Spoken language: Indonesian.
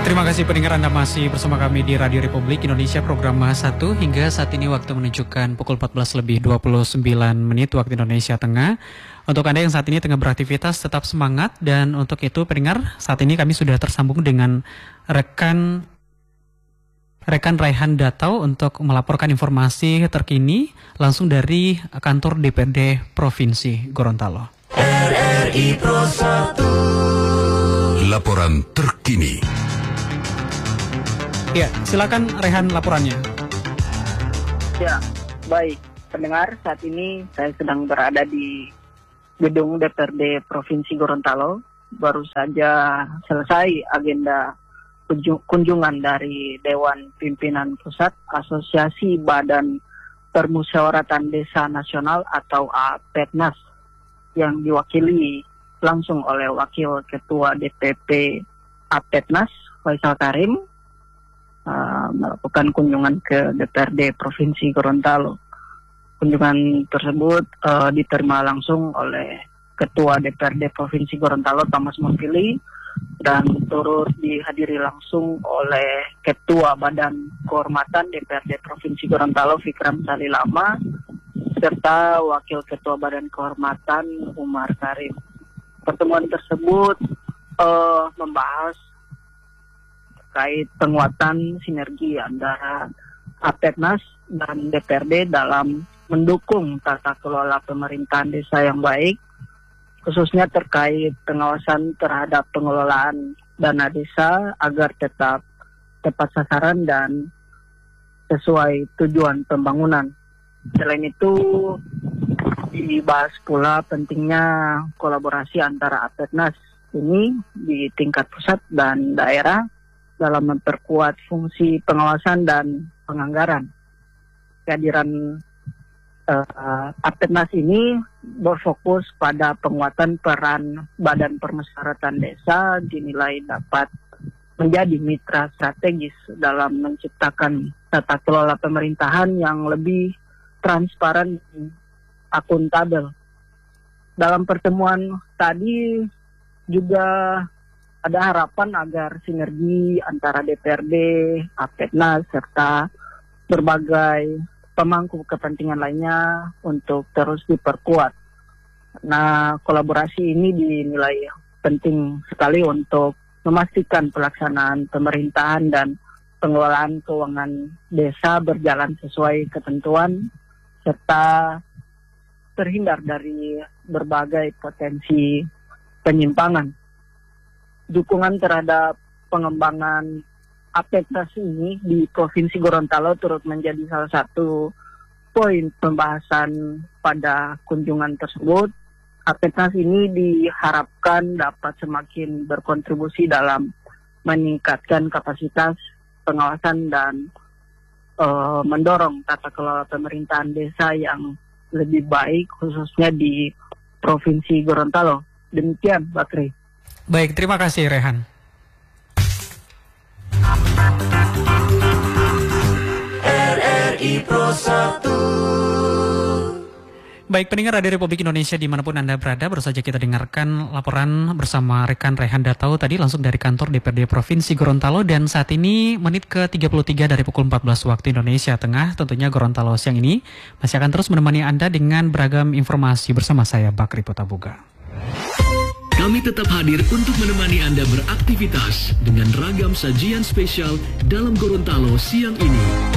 Terima kasih pendengar, Anda masih bersama kami di Radio Republik Indonesia program Mahas 1 hingga saat ini waktu menunjukkan pukul 14 lebih 29 menit waktu Indonesia Tengah. Untuk Anda yang saat ini tengah beraktivitas tetap semangat, dan untuk itu pendengar saat ini kami sudah tersambung dengan rekan Raihan Datau untuk melaporkan informasi terkini langsung dari kantor DPRD Provinsi Gorontalo. RRI Pro 1. Laporan terkini. Ya, silakan Rehan laporannya. Ya, baik. Pendengar, saat ini saya sedang berada di gedung DPRD Provinsi Gorontalo. Baru saja selesai agenda kunjungan dari Dewan Pimpinan Pusat Asosiasi Badan Permusyawaratan Desa Nasional atau APEDNAS yang diwakili langsung oleh Wakil Ketua DPP APEDNAS Faisal Karim melakukan kunjungan ke DPRD Provinsi Gorontalo. Kunjungan tersebut diterima langsung oleh Ketua DPRD Provinsi Gorontalo Thomas Monfili dan turut dihadiri langsung oleh Ketua Badan Kehormatan DPRD Provinsi Gorontalo Fikram Salilama serta Wakil Ketua Badan Kehormatan Umar Karim. Pertemuan tersebut membahas terkait penguatan sinergi antara APEDNAS dan DPRD dalam mendukung tata kelola pemerintahan desa yang baik, khususnya terkait pengawasan terhadap pengelolaan dana desa agar tetap tepat sasaran dan sesuai tujuan pembangunan. Selain itu, dibahas pula pentingnya kolaborasi antara APEDNAS ini di tingkat pusat dan daerah dalam memperkuat fungsi pengawasan dan penganggaran. Kehadiran APEDNAS ini berfokus pada penguatan peran Badan Permusyawaratan Desa, dinilai dapat menjadi mitra strategis dalam menciptakan tata kelola pemerintahan yang lebih transparan dan akuntabel. Dalam pertemuan tadi juga ada harapan agar sinergi antara DPRD, APEDNAS, serta berbagai pemangku kepentingan lainnya untuk terus diperkuat. Nah, kolaborasi ini dinilai penting sekali untuk memastikan pelaksanaan pemerintahan dan pengelolaan keuangan desa berjalan sesuai ketentuan, serta terhindar dari berbagai potensi penyimpangan. Dukungan terhadap pengembangan APEDNAS ini di Provinsi Gorontalo turut menjadi salah satu poin pembahasan pada kunjungan tersebut. APEDNAS ini diharapkan dapat semakin berkontribusi dalam meningkatkan kapasitas pengawasan dan mendorong tata kelola pemerintahan desa yang lebih baik khususnya di Provinsi Gorontalo. Demikian, Bakri. Baik, terima kasih Rehan. RRI Pro 1. Baik, pendengar Radio Republik Indonesia dimanapun Anda berada, baru saja kita dengarkan laporan bersama rekan Raihan Datau tadi langsung dari kantor DPRD Provinsi Gorontalo, dan saat ini menit ke-33 dari pukul 14 waktu Indonesia Tengah. Tentunya Gorontalo siang ini masih akan terus menemani Anda dengan beragam informasi bersama saya Bakri Potabuga. Kami tetap hadir untuk menemani Anda beraktivitas dengan ragam sajian spesial dalam Gorontalo siang ini.